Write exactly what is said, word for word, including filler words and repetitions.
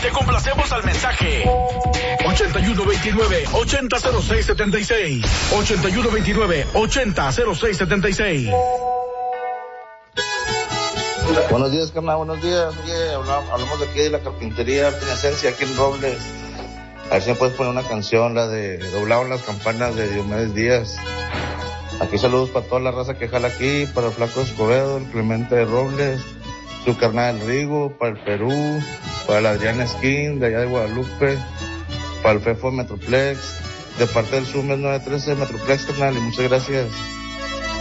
Te complacemos al mensaje. ochenta y uno veintinueve, ochenta cero seis setenta y seis. ochenta y uno veintinueve, ochenta cero seis setenta y seis. Buenos días, carnal, buenos días. Oye, hablamos, hablamos de aquí de la carpintería Arte en Esencia, aquí en Robles. A ver si me puedes poner una canción, la de Doblaron las campanas de Diomedes Díaz. Aquí saludos para toda la raza que jala aquí, para el Flaco Escobedo, el Clemente de Robles, su carnal Rigo, para el Perú, para el Adrián Skin, de allá de Guadalupe, para el Fefo Metroplex, de parte del Zoom nueve trece Metroplex, carnal, y muchas gracias.